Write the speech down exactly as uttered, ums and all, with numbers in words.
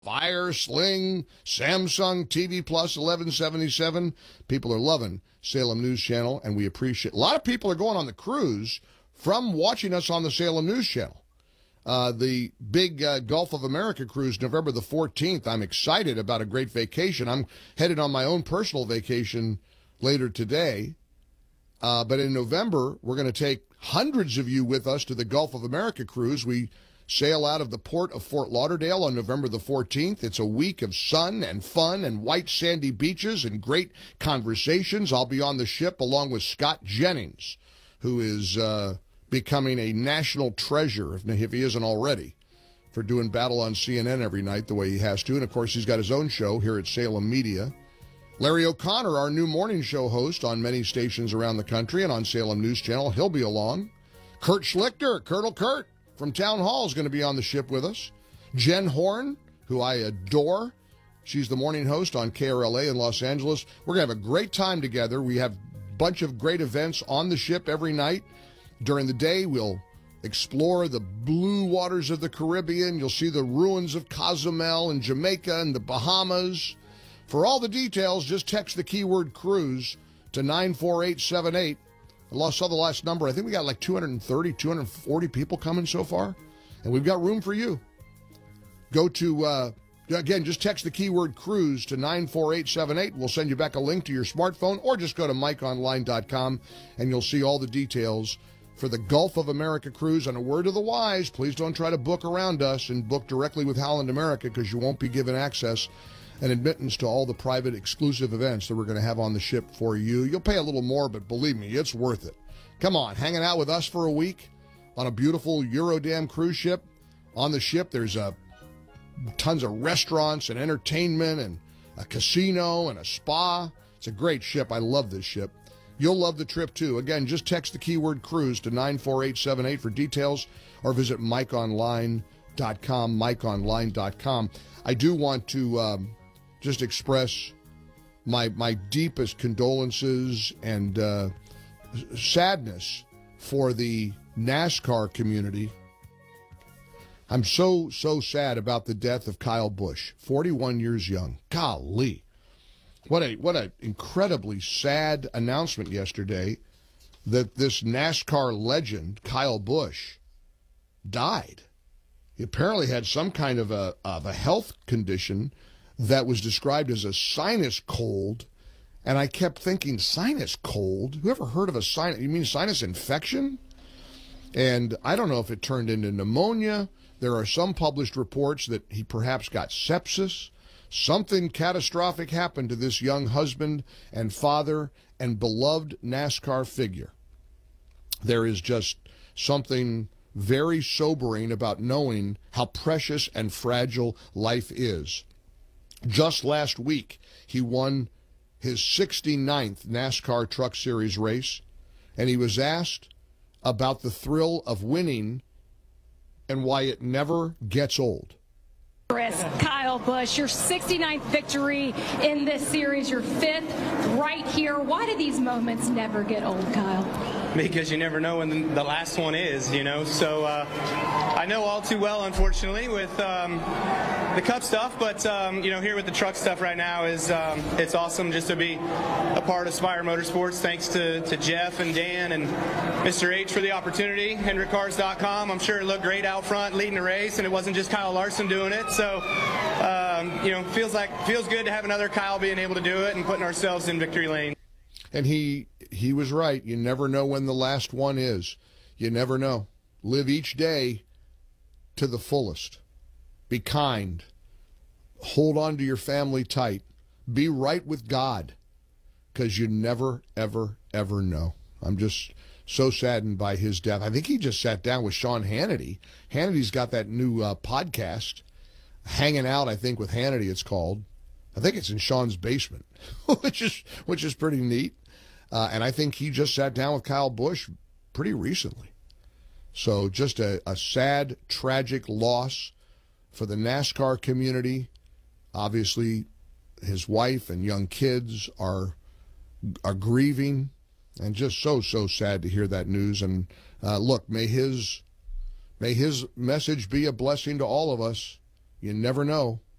Fire, Sling, Samsung T V Plus eleven seventy-seven. People are loving Salem News Channel, and we appreciate. A lot of people are going on the cruise from watching us on the Salem News Channel. Uh, the big uh, Gulf of America cruise, November the fourteenth. I'm excited about a great vacation. I'm headed on my own personal vacation later today. Uh, but in November, we're going to take hundreds of you with us to the Gulf of America cruise. We sail out of the port of Fort Lauderdale on November the fourteenth. It's a week of sun and fun and white sandy beaches and great conversations. I'll be on the ship along with Scott Jennings, who is uh, becoming a national treasure, if, if he isn't already, for doing battle on C N N every night the way he has to. And, of course, he's got his own show here at Salem Media. Larry O'Connor, our new morning show host on many stations around the country and on Salem News Channel, he'll be along. Kurt Schlichter, Kurtle Kurt from Town Hall is going to be on the ship with us. Jen Horn, who I adore. She's the morning host on K R L A in Los Angeles. We're going to have a great time together. We have a bunch of great events on the ship every night. During the day, we'll explore the blue waters of the Caribbean. You'll see the ruins of Cozumel and Jamaica and the Bahamas. For all the details, just text the keyword cruise to nine four eight seven eight. I saw the last number. I think we got like two hundred thirty, two hundred forty people coming so far, and we've got room for you. Go to, uh, again, just text the keyword cruise to nine four eight seven eight. We'll send you back a link to your smartphone, or just go to mike online dot com, and you'll see all the details for the Gulf of America cruise. And a word to the wise, please don't try to book around us and book directly with Holland America, because you won't be given access and admittance to all the private exclusive events that we're going to have on the ship for you. You'll pay a little more, but believe me, it's worth it. Come on, hanging out with us for a week on a beautiful Eurodam cruise ship. On the ship, there's uh, tons of restaurants and entertainment and a casino and a spa. It's a great ship. I love this ship. You'll love the trip, too. Again, just text the keyword cruise to nine four eight seven eight for details, or visit mike online dot com, mike online dot com. I do want to um, just express my my deepest condolences and uh, sadness for the NASCAR community. I'm so, so sad about the death of Kyle Busch, forty-one years young. Golly. What a what an incredibly sad announcement yesterday that this NASCAR legend, Kyle Busch, died. He apparently had some kind of a of a health condition that was described as a sinus cold, and I kept thinking, sinus cold? Who ever heard of a sinus? You mean sinus infection? And I don't know if it turned into pneumonia. There are some published reports that he perhaps got sepsis. Something catastrophic happened to this young husband and father and beloved NASCAR figure. There is just something very sobering about knowing how precious and fragile life is. Just last week, he won his sixty-ninth NASCAR Truck Series race, and he was asked about the thrill of winning and why it never gets old. Kyle Busch, your sixty-ninth victory in this series, your fifth right here. Why do these moments never get old, Kyle? Because you never know when the last one is, you know. So uh, I know all too well, unfortunately, with um, the Cup stuff. But, um, you know, here with the truck stuff right now is um, it's awesome just to be a part of Spire Motorsports. Thanks to, to Jeff and Dan and Mister H for the opportunity. Hendrick Cars dot com. I'm sure it looked great out front leading the race, and it wasn't just Kyle Larson doing it. So, um, you know, feels like feels good to have another Kyle being able to do it and putting ourselves in victory lane. And he he was right. You never know when the last one is. You never know. Live each day to the fullest. Be kind. Hold on to your family tight. Be right with God, because you never, ever, ever know. I'm just so saddened by his death. I think he just sat down with Sean Hannity. Hannity's got that new uh, podcast, Hanging Out, I think, with Hannity it's called. I think it's in Sean's basement, which is which is pretty neat. Uh, and I think he just sat down with Kyle Busch pretty recently. So just a, a sad, tragic loss for the NASCAR community. Obviously, his wife and young kids are are grieving, and just so, so sad to hear that news. And uh, look, may his, may his message be a blessing to all of us. You never know.